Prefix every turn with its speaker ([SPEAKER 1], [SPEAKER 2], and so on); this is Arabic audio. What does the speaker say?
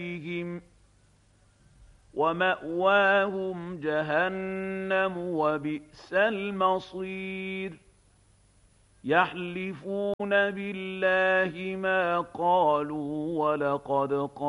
[SPEAKER 1] إليهم ومأواهم جهنم وبئس المصير يحلفون بالله ما قالوا ولقد